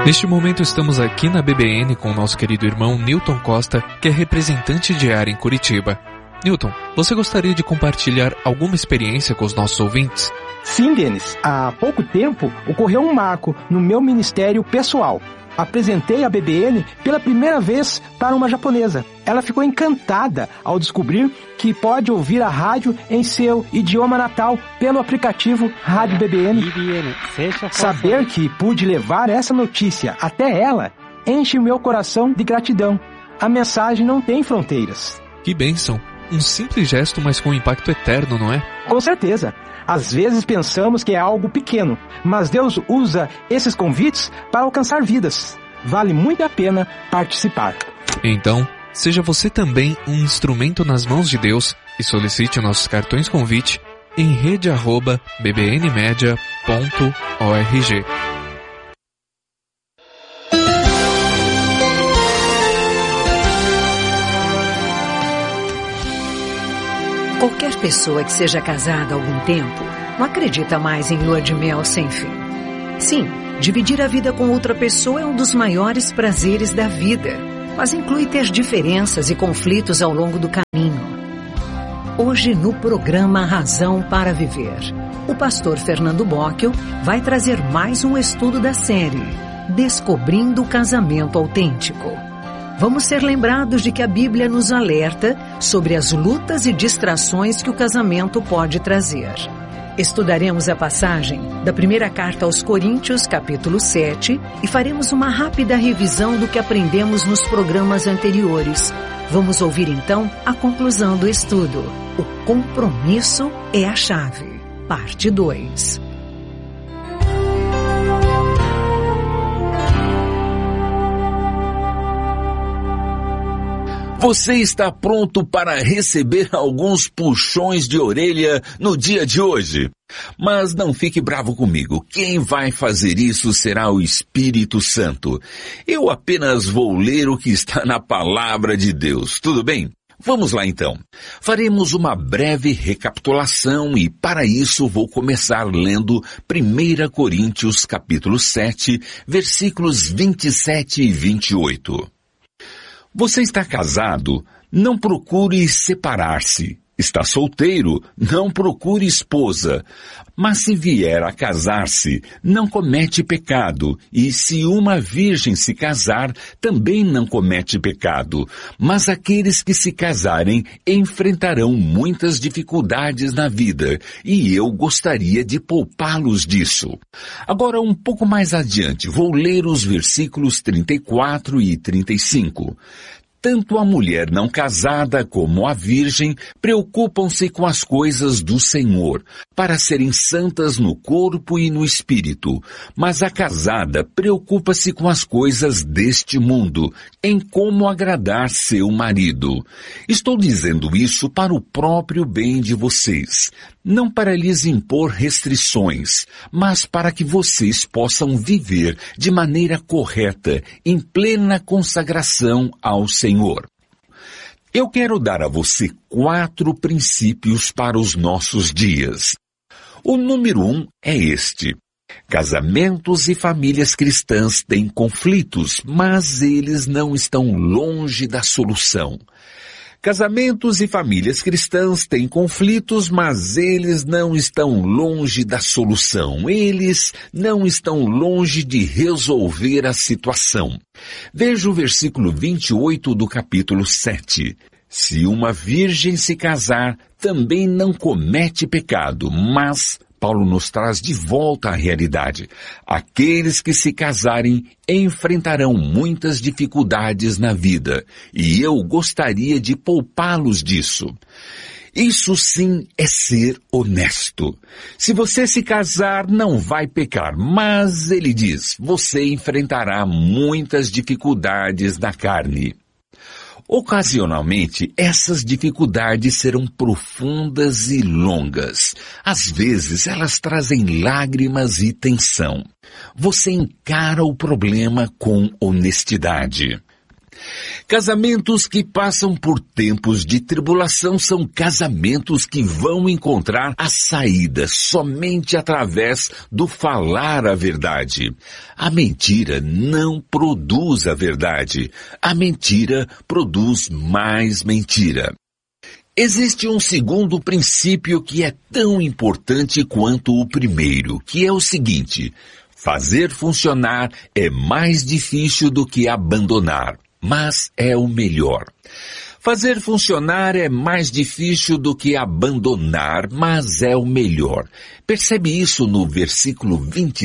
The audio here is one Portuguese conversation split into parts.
Neste momento estamos aqui na BBN com o nosso querido irmão Newton Costa, que é representante de área em Curitiba. Newton, você gostaria de compartilhar alguma experiência com os nossos ouvintes? Sim, Denis. Há pouco tempo ocorreu um marco no meu ministério pessoal. Apresentei a BBN pela primeira vez para uma japonesa. Ela ficou encantada ao descobrir que pode ouvir a rádio em seu idioma natal pelo aplicativo Rádio BBN. Saber que pude levar essa notícia até ela enche o meu coração de gratidão. A mensagem não tem fronteiras. Que bênção! Um simples gesto, mas com impacto eterno, não é? Com certeza. Às vezes pensamos que é algo pequeno, mas Deus usa esses convites para alcançar vidas. Vale muito a pena participar. Então, seja você também um instrumento nas mãos de Deus e solicite nossos cartões convite em rede@bbnmedia.org. Qualquer pessoa que seja casada há algum tempo não acredita mais em lua de mel sem fim. Sim, dividir a vida com outra pessoa é um dos maiores prazeres da vida, mas inclui ter diferenças e conflitos ao longo do caminho. Hoje no programa Razão para Viver, o pastor Fernando Bocchio vai trazer mais um estudo da série Descobrindo o Casamento Autêntico. Vamos ser lembrados de que a Bíblia nos alerta sobre as lutas e distrações que o casamento pode trazer. Estudaremos a passagem da primeira carta aos Coríntios, capítulo 7, e faremos uma rápida revisão do que aprendemos nos programas anteriores. Vamos ouvir então a conclusão do estudo. O compromisso é a chave. Parte 2. Você está pronto para receber alguns puxões de orelha no dia de hoje? Mas não fique bravo comigo. Quem vai fazer isso será o Espírito Santo. Eu apenas vou ler o que está na Palavra de Deus. Tudo bem? Vamos lá então. Faremos uma breve recapitulação e para isso vou começar lendo 1 Coríntios capítulo 7, versículos 27 e 28. Você está casado? Não procure separar-se. Está solteiro? Não procure esposa. Mas se vier a casar-se, não comete pecado. E se uma virgem se casar, também não comete pecado. Mas aqueles que se casarem enfrentarão muitas dificuldades na vida. E eu gostaria de poupá-los disso. Agora, um pouco mais adiante, vou ler os versículos 34 e 35. Tanto a mulher não casada como a virgem preocupam-se com as coisas do Senhor, para serem santas no corpo e no espírito. Mas a casada preocupa-se com as coisas deste mundo, em como agradar seu marido. Estou dizendo isso para o próprio bem de vocês, não para lhes impor restrições, mas para que vocês possam viver de maneira correta, em plena consagração ao Senhor. Eu quero dar a você 4 princípios para os nossos dias. O número 1 é este. Casamentos e famílias cristãs têm conflitos, mas eles não estão longe da solução. Casamentos e famílias cristãs têm conflitos, mas eles não estão longe da solução. Eles não estão longe de resolver a situação. Veja o versículo 28 do capítulo 7. Se uma virgem se casar, também não comete pecado, mas Paulo nos traz de volta à realidade. Aqueles que se casarem enfrentarão muitas dificuldades na vida, e eu gostaria de poupá-los disso. Isso sim é ser honesto. Se você se casar, não vai pecar, mas ele diz, você enfrentará muitas dificuldades na carne. Ocasionalmente, essas dificuldades serão profundas e longas. Às vezes, elas trazem lágrimas e tensão. Você encara o problema com honestidade. Casamentos que passam por tempos de tribulação são casamentos que vão encontrar a saída somente através do falar a verdade. A mentira não produz a verdade. A mentira produz mais mentira. Existe um segundo princípio que é tão importante quanto o primeiro, que é o seguinte: fazer funcionar é mais difícil do que abandonar, mas é o melhor. Fazer funcionar é mais difícil do que abandonar, mas é o melhor. Percebe isso no versículo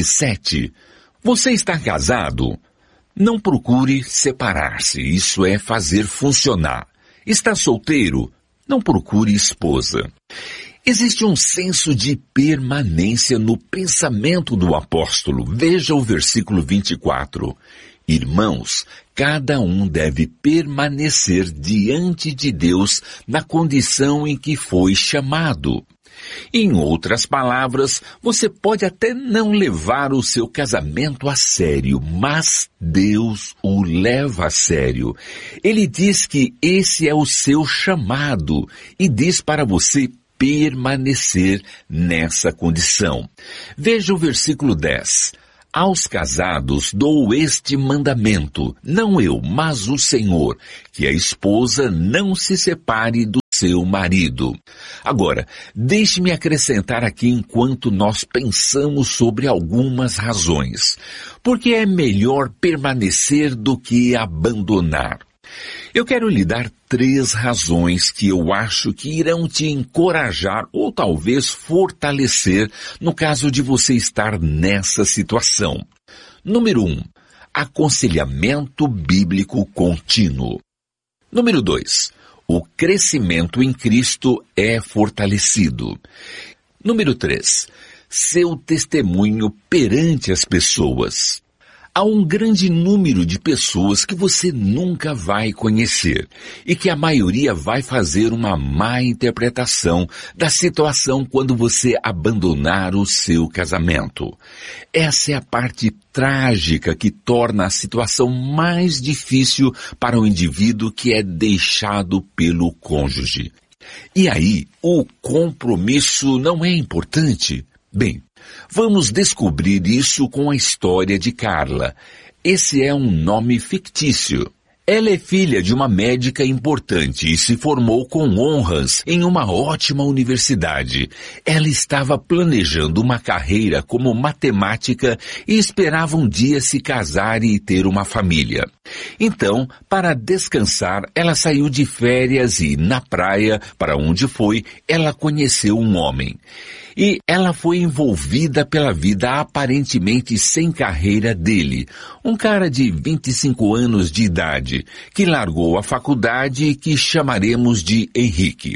27? Você está casado? Não procure separar-se, isso é fazer funcionar. Está solteiro? Não procure esposa. Existe um senso de permanência no pensamento do apóstolo. Veja o versículo 24. Irmãos, cada um deve permanecer diante de Deus na condição em que foi chamado. Em outras palavras, você pode até não levar o seu casamento a sério, mas Deus o leva a sério. Ele diz que esse é o seu chamado e diz para você permanecer nessa condição. Veja o versículo 10. Aos casados dou este mandamento, não eu, mas o Senhor, que a esposa não se separe do seu marido. Agora, deixe-me acrescentar aqui enquanto nós pensamos sobre algumas razões. Porque é melhor permanecer do que abandonar. Eu quero lhe dar 3 razões que eu acho que irão te encorajar ou talvez fortalecer no caso de você estar nessa situação. Número 1. Aconselhamento bíblico contínuo. Número 2. O crescimento em Cristo é fortalecido. Número 3. Seu testemunho perante as pessoas. Há um grande número de pessoas que você nunca vai conhecer e que a maioria vai fazer uma má interpretação da situação quando você abandonar o seu casamento. Essa é a parte trágica que torna a situação mais difícil para o indivíduo que é deixado pelo cônjuge. E aí, o compromisso não é importante? Bem, vamos descobrir isso com a história de Carla. Esse é um nome fictício. Ela é filha de uma médica importante e se formou com honras em uma ótima universidade. Ela estava planejando uma carreira como matemática e esperava um dia se casar e ter uma família. Então, para descansar, ela saiu de férias e, na praia, para onde foi, ela conheceu um homem. E ela foi envolvida pela vida aparentemente sem carreira dele, um cara de 25 anos de idade, que largou a faculdade e que chamaremos de Henrique.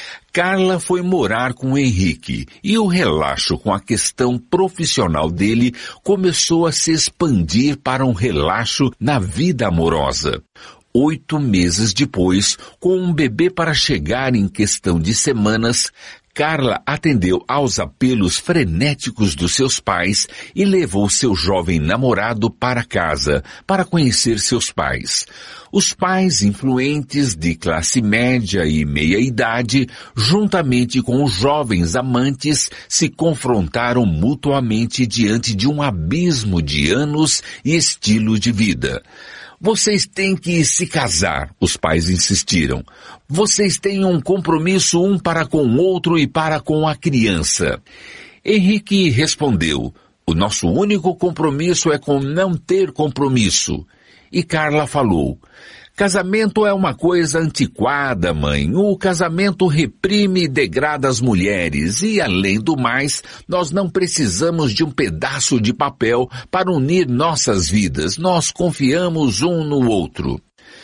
Carla foi morar com Henrique e o relaxo com a questão profissional dele começou a se expandir para um relaxo na vida amorosa. 8 meses depois, com um bebê para chegar em questão de semanas, Carla atendeu aos apelos frenéticos dos seus pais e levou seu jovem namorado para casa para conhecer seus pais. Os pais influentes de classe média e meia-idade, juntamente com os jovens amantes, se confrontaram mutuamente diante de um abismo de anos e estilo de vida. Vocês têm que se casar, os pais insistiram. Vocês têm um compromisso um para com o outro e para com a criança. Henrique respondeu, o nosso único compromisso é com não ter compromisso. E Carla falou, casamento é uma coisa antiquada, mãe. O casamento reprime e degrada as mulheres. E, além do mais, nós não precisamos de um pedaço de papel para unir nossas vidas. Nós confiamos um no outro.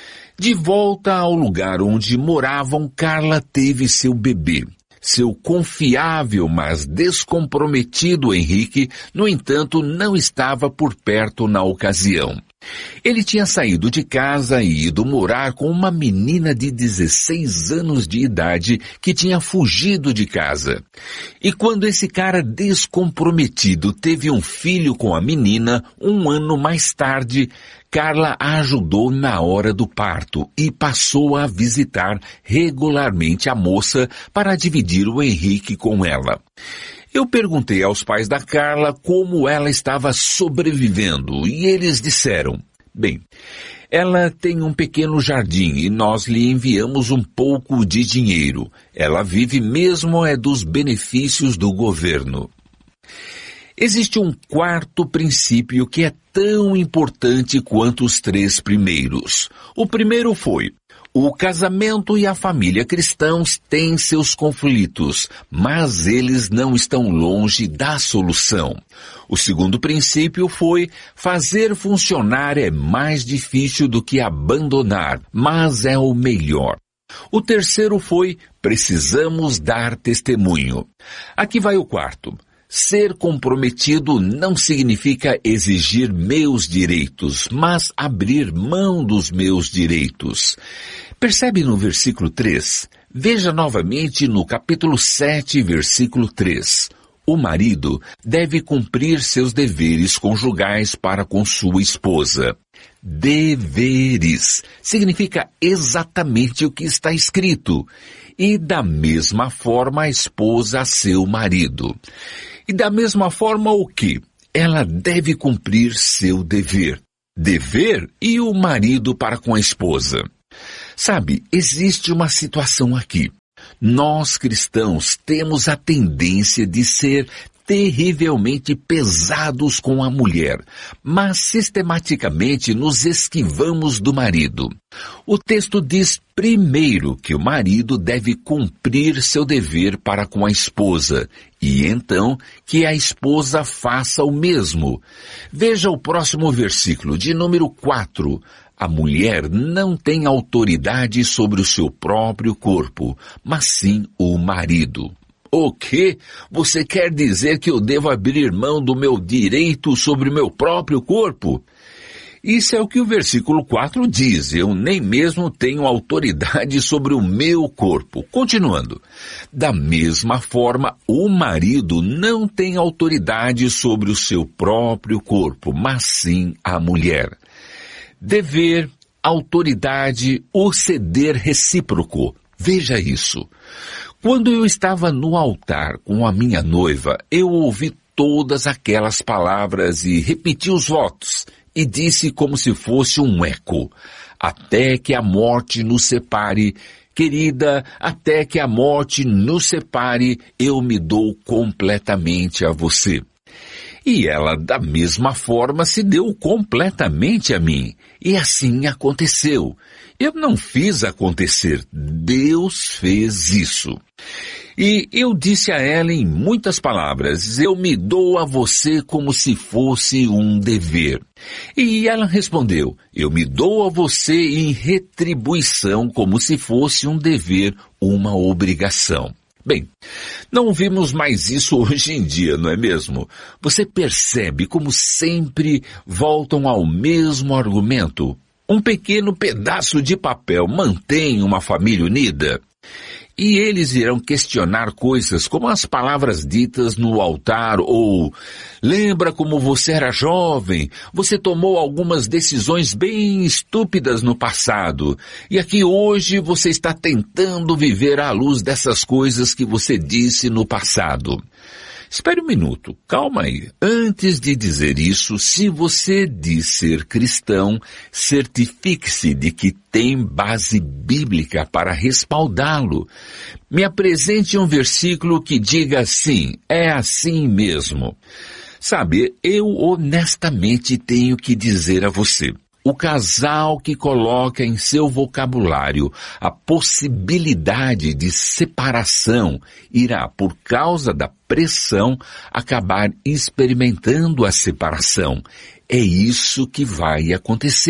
De volta ao lugar onde moravam, Carla teve seu bebê. Seu confiável, mas descomprometido Henrique, no entanto, não estava por perto na ocasião. Ele tinha saído de casa e ido morar com uma menina de 16 anos de idade que tinha fugido de casa. E quando esse cara descomprometido teve um filho com a menina, um ano mais tarde, Carla a ajudou na hora do parto e passou a visitar regularmente a moça para dividir o Henrique com ela. Eu perguntei aos pais da Carla como ela estava sobrevivendo e eles disseram: bem, ela tem um pequeno jardim e nós lhe enviamos um pouco de dinheiro. Ela vive mesmo dos benefícios do governo. Existe um quarto princípio que é tão importante quanto os 3 primeiros. O primeiro foi: o casamento e a família cristãos têm seus conflitos, mas eles não estão longe da solução. O segundo princípio foi: fazer funcionar é mais difícil do que abandonar, mas é o melhor. O terceiro foi: precisamos dar testemunho. Aqui vai o quarto. Ser comprometido não significa exigir meus direitos, mas abrir mão dos meus direitos. Percebe no versículo 3? Veja novamente no capítulo 7, versículo 3. O marido deve cumprir seus deveres conjugais para com sua esposa. Deveres significa exatamente o que está escrito. E da mesma forma a esposa a seu marido. E da mesma forma o quê? Ela deve cumprir seu dever. Dever e o marido para com a esposa. Sabe, existe uma situação aqui. Nós cristãos temos a tendência de ser terrivelmente pesados com a mulher, mas sistematicamente nos esquivamos do marido. O texto diz primeiro que o marido deve cumprir seu dever para com a esposa, e então que a esposa faça o mesmo. Veja o próximo versículo, de número 4. A mulher não tem autoridade sobre o seu próprio corpo, mas sim o marido. O quê? Você quer dizer que eu devo abrir mão do meu direito sobre o meu próprio corpo? Isso é o que o versículo 4 diz. Eu nem mesmo tenho autoridade sobre o meu corpo. Continuando. Da mesma forma, o marido não tem autoridade sobre o seu próprio corpo, mas sim a mulher. Dever, autoridade, o ceder recíproco. Veja isso. Quando eu estava no altar com a minha noiva, eu ouvi todas aquelas palavras e repeti os votos, e disse como se fosse um eco: até que a morte nos separe, querida, até que a morte nos separe, eu me dou completamente a você. E ela, da mesma forma, se deu completamente a mim. E assim aconteceu. Eu não fiz acontecer. Deus fez isso. E eu disse a ela em muitas palavras: eu me dou a você como se fosse um dever. E ela respondeu: eu me dou a você em retribuição como se fosse um dever, uma obrigação. Bem, não vimos mais isso hoje em dia, não é mesmo? Você percebe como sempre voltam ao mesmo argumento? Um pequeno pedaço de papel mantém uma família unida? E eles irão questionar coisas como as palavras ditas no altar ou: lembra como você era jovem, você tomou algumas decisões bem estúpidas no passado, e aqui hoje você está tentando viver à luz dessas coisas que você disse no passado. Espere um minuto, calma aí. Antes de dizer isso, se você diz ser cristão, certifique-se de que tem base bíblica para respaldá-lo. Me apresente um versículo que diga assim: é assim mesmo. Sabe, eu honestamente tenho que dizer a você, o casal que coloca em seu vocabulário a possibilidade de separação irá, por causa da pressão, acabar experimentando a separação. É isso que vai acontecer.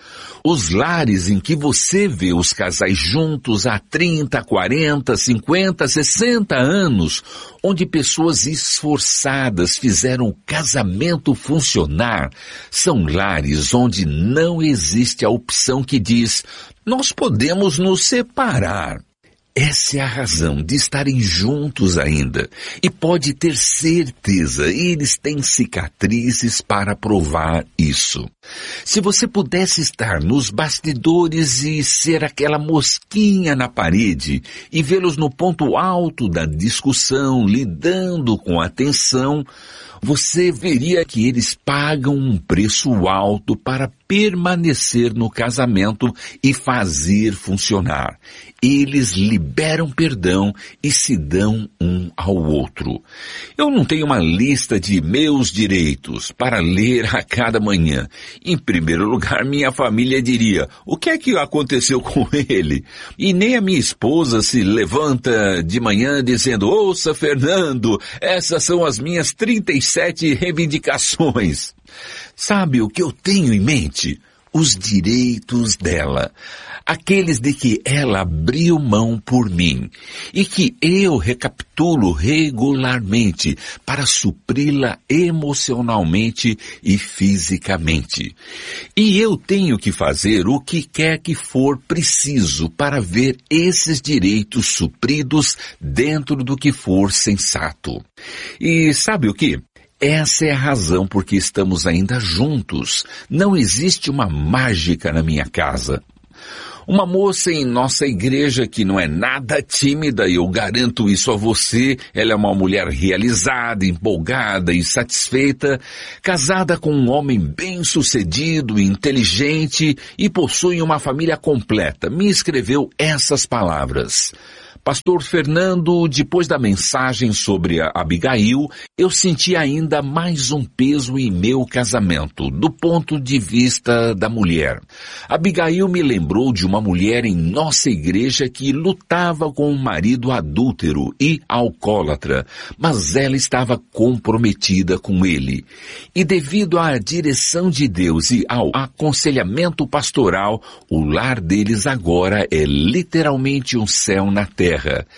Os lares em que você vê os casais juntos há 30, 40, 50, 60 anos, onde pessoas esforçadas fizeram o casamento funcionar, são lares onde não existe a opção que diz: nós podemos nos separar. Essa é a razão de estarem juntos ainda. E pode ter certeza, eles têm cicatrizes para provar isso. Se você pudesse estar nos bastidores e ser aquela mosquinha na parede e vê-los no ponto alto da discussão, lidando com a tensão, você veria que eles pagam um preço alto para permanecer no casamento e fazer funcionar. Eles liberam perdão e se dão um ao outro. Eu não tenho uma lista de meus direitos para ler a cada manhã. Em primeiro lugar, minha família diria: o que é que aconteceu com ele? E nem a minha esposa se levanta de manhã dizendo: ouça, Fernando, essas são as minhas 37 reivindicações. Sabe o que eu tenho em mente? Os direitos dela. Aqueles de que ela abriu mão por mim e que eu recapitulo regularmente para supri-la emocionalmente e fisicamente. E eu tenho que fazer o que quer que for preciso para ver esses direitos supridos dentro do que for sensato. E sabe o que? Essa é a razão por que estamos ainda juntos. Não existe uma mágica na minha casa. Uma moça em nossa igreja que não é nada tímida, e eu garanto isso a você, ela é uma mulher realizada, empolgada e satisfeita, casada com um homem bem-sucedido, inteligente e possui uma família completa, me escreveu essas palavras: Pastor Fernando, depois da mensagem sobre a Abigail, eu senti ainda mais um peso em meu casamento, do ponto de vista da mulher. Abigail me lembrou de uma mulher em nossa igreja que lutava com um marido adúltero e alcoólatra, mas ela estava comprometida com ele. E devido à direção de Deus e ao aconselhamento pastoral, o lar deles agora é literalmente um céu na terra.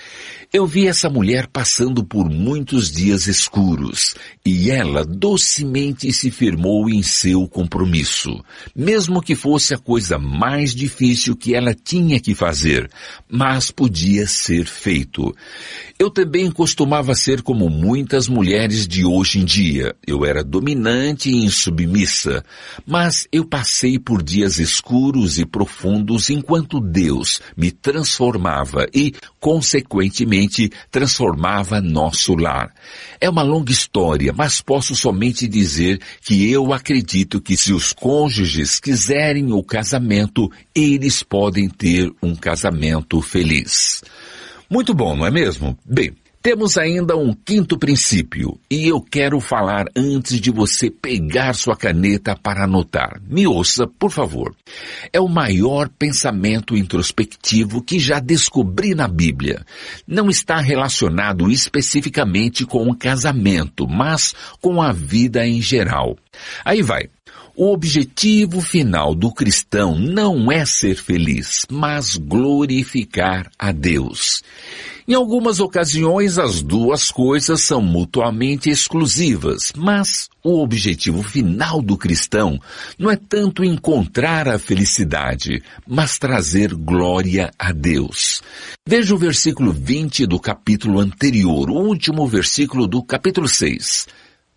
Eu vi essa mulher passando por muitos dias escuros e ela docemente se firmou em seu compromisso, mesmo que fosse a coisa mais difícil que ela tinha que fazer, mas podia ser feito. Eu também costumava ser como muitas mulheres de hoje em dia. Eu era dominante e insubmissa, mas eu passei por dias escuros e profundos enquanto Deus me transformava e, consequentemente, transformava nosso lar. É uma longa história, mas posso somente dizer que eu acredito que se os cônjuges quiserem o casamento, eles podem ter um casamento feliz. Muito bom, não é mesmo? Bem, temos ainda um quinto princípio, e eu quero falar antes de você pegar sua caneta para anotar. Me ouça, por favor. É o maior pensamento introspectivo que já descobri na Bíblia. Não está relacionado especificamente com o casamento, mas com a vida em geral. Aí vai. O objetivo final do cristão não é ser feliz, mas glorificar a Deus. Em algumas ocasiões, as duas coisas são mutuamente exclusivas, mas o objetivo final do cristão não é tanto encontrar a felicidade, mas trazer glória a Deus. Veja o versículo 20 do capítulo anterior, o último versículo do capítulo 6.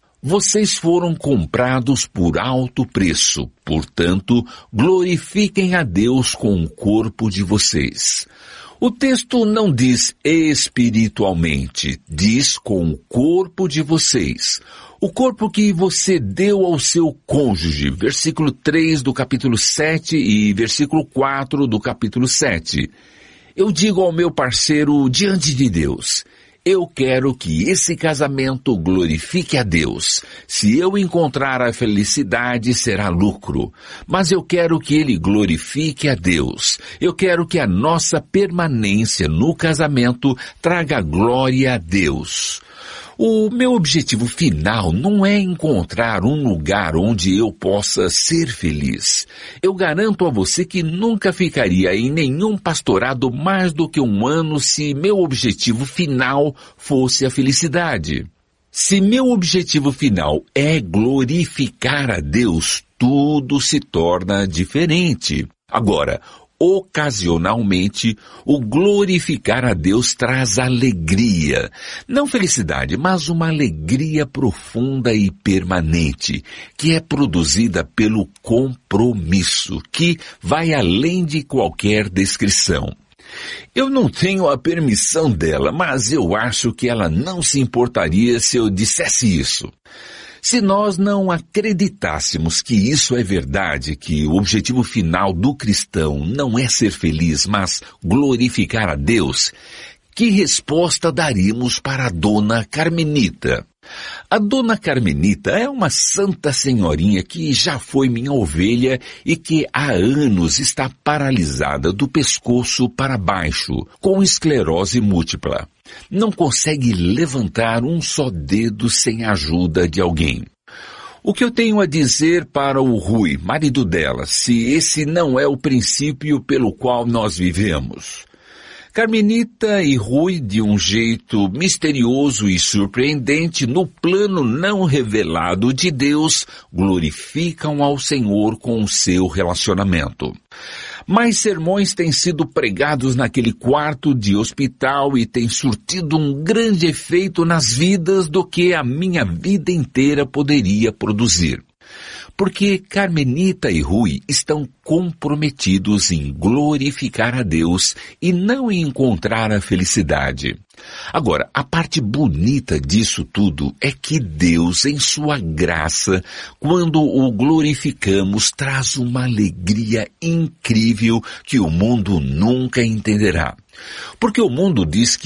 Vocês foram comprados por alto preço, portanto, glorifiquem a Deus com o corpo de vocês. O texto não diz espiritualmente, diz com o corpo de vocês. O corpo que você deu ao seu cônjuge, versículo 3 do capítulo 7 e versículo 4 do capítulo 7. Eu digo ao meu parceiro diante de Deus: eu quero que esse casamento glorifique a Deus. Se eu encontrar a felicidade, será lucro. Mas eu quero que ele glorifique a Deus. Eu quero que a nossa permanência no casamento traga glória a Deus. O meu objetivo final não é encontrar um lugar onde eu possa ser feliz. Eu garanto a você que nunca ficaria em nenhum pastorado mais do que um ano se meu objetivo final fosse a felicidade. Se meu objetivo final é glorificar a Deus, tudo se torna diferente. Agora, ocasionalmente, o glorificar a Deus traz alegria. Não felicidade, mas uma alegria profunda e permanente, que é produzida pelo compromisso, que vai além de qualquer descrição. Eu não tenho a permissão dela, mas eu acho que ela não se importaria se eu dissesse isso. Se nós não acreditássemos que isso é verdade, que o objetivo final do cristão não é ser feliz, mas glorificar a Deus, que resposta daríamos para a Dona Carmenita? A Dona Carmenita é uma santa senhorinha que já foi minha ovelha e que há anos está paralisada do pescoço para baixo, com esclerose múltipla. Não consegue levantar um só dedo sem a ajuda de alguém. O que eu tenho a dizer para o Rui, marido dela, se esse não é o princípio pelo qual nós vivemos? Carmenita e Rui, de um jeito misterioso e surpreendente, no plano não revelado de Deus, glorificam ao Senhor com o seu relacionamento. Mais sermões têm sido pregados naquele quarto de hospital e têm surtido um grande efeito nas vidas do que a minha vida inteira poderia produzir. Porque Carmenita e Rui estão comprometidos em glorificar a Deus e não em encontrar a felicidade. Agora, a parte bonita disso tudo é que Deus, em sua graça, quando o glorificamos, traz uma alegria incrível que o mundo nunca entenderá. Porque o mundo diz que